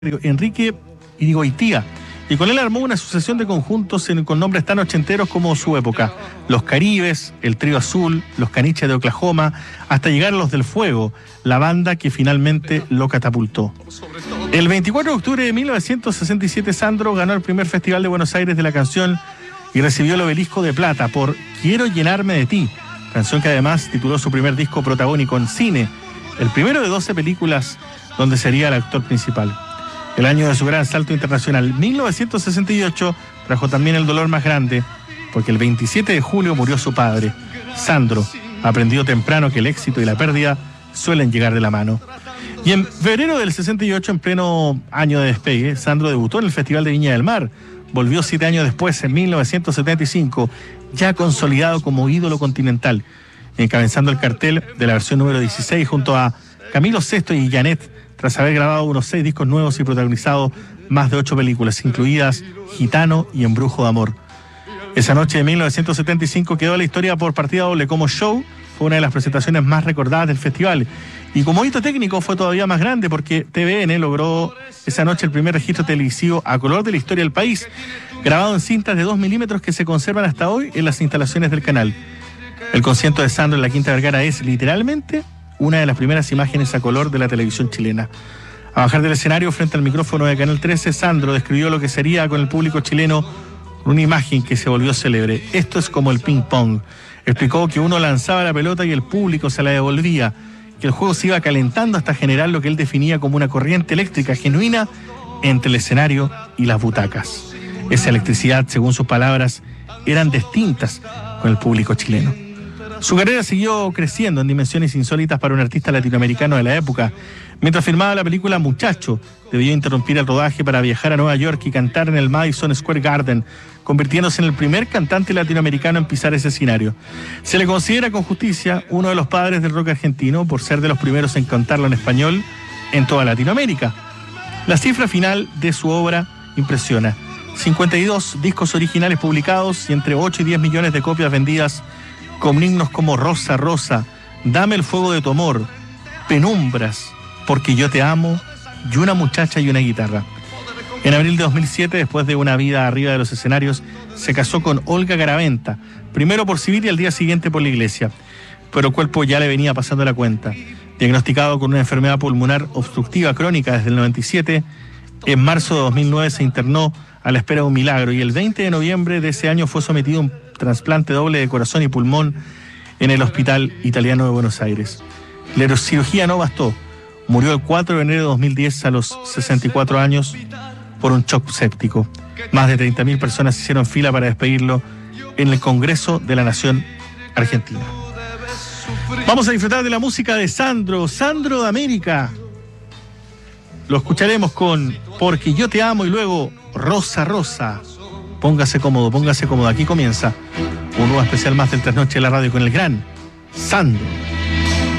Enrique Irigoitía, y con él armó una sucesión de conjuntos con nombres tan ochenteros como su época: Los Caribes, el Trío Azul, Los Caniches de Oklahoma, hasta llegar a Los del Fuego, la banda que finalmente lo catapultó. El 24 de octubre de 1967, Sandro ganó el primer Festival de Buenos Aires de la canción y recibió el Obelisco de Plata por Quiero llenarme de ti, canción que además tituló su primer disco protagónico en cine, el primero de 12 películas donde sería el actor principal. El año de su gran salto internacional, 1968, trajo también el dolor más grande, porque el 27 de julio murió su padre. Sandro aprendió temprano que el éxito y la pérdida suelen llegar de la mano. Y en febrero del 68, en pleno año de despegue, Sandro debutó en el Festival de Viña del Mar. Volvió 7 años después, en 1975, ya consolidado como ídolo continental, encabezando el cartel de la versión número 16 junto a Camilo Sesto y Janet, tras haber grabado unos 6 discos nuevos y protagonizado más de 8 películas, incluidas Gitano y Embrujo de Amor. Esa noche de 1975 quedó la historia por partida doble como show. Fue una de las presentaciones más recordadas del festival. Y como hito técnico fue todavía más grande, porque TVN logró esa noche el primer registro televisivo a color de la historia del país, grabado en cintas de 2 milímetros que se conservan hasta hoy en las instalaciones del canal. El concierto de Sandro en la Quinta Vergara es literalmente una de las primeras imágenes a color de la televisión chilena. A bajar del escenario frente al micrófono de Canal 13, Sandro describió lo que sería con el público chileno una imagen que se volvió célebre. Esto es como el ping pong. Explicó que uno lanzaba la pelota y el público se la devolvía, que el juego se iba calentando hasta generar lo que él definía como una corriente eléctrica genuina entre el escenario y las butacas. Esa electricidad, según sus palabras, eran distintas con el público chileno. Su carrera siguió creciendo en dimensiones insólitas para un artista latinoamericano de la época. Mientras filmaba la película Muchacho, debió interrumpir el rodaje para viajar a Nueva York y cantar en el Madison Square Garden, convirtiéndose en el primer cantante latinoamericano en pisar ese escenario. Se le considera con justicia uno de los padres del rock argentino por ser de los primeros en cantarlo en español en toda Latinoamérica. La cifra final de su obra impresiona: 52 discos originales publicados y entre 8 y 10 millones de copias vendidas, con himnos como Rosa, Rosa, Dame el fuego de tu amor, Penumbras, Porque yo te amo, y Una muchacha y una guitarra. En abril de 2007, después de una vida arriba de los escenarios, se casó con Olga Garaventa, primero por civil y al día siguiente por la iglesia. Pero el cuerpo ya le venía pasando la cuenta. Diagnosticado con una enfermedad pulmonar obstructiva crónica desde el 97, en marzo de 2009 se internó a la espera de un milagro y el 20 de noviembre de ese año fue sometido a un trasplante doble de corazón y pulmón en el Hospital Italiano de Buenos Aires. La neurocirugía no bastó. Murió el 4 de enero de 2010 a los 64 años por un shock séptico. Más de 30.000 personas hicieron fila para despedirlo en el Congreso de la Nación Argentina. Vamos a disfrutar de la música de Sandro de América. Lo escucharemos con Porque yo te amo y luego Rosa, Rosa. Póngase cómodo, póngase cómodo. Aquí comienza un nuevo especial más del Trasnoche de la Radio con el gran Sandro.